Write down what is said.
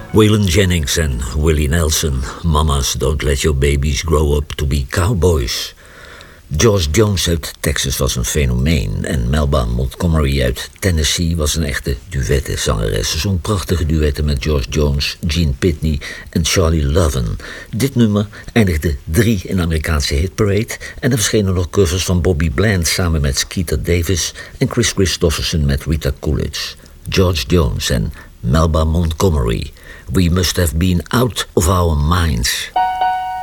Waylon Jennings en Willie Nelson. Mamas, don't let your babies grow up to be cowboys. George Jones uit Texas was een fenomeen en Melba Montgomery uit Tennessee was een echte duettenzangeres. Ze zong prachtige duetten met George Jones, Gene Pitney en Charlie Loven. Dit nummer eindigde 3 in de Amerikaanse hitparade en er verschenen nog covers van Bobby Bland samen met Skeeter Davis en Chris Christopherson met Rita Coolidge. George Jones en Melba Montgomery. We must have been out of our minds.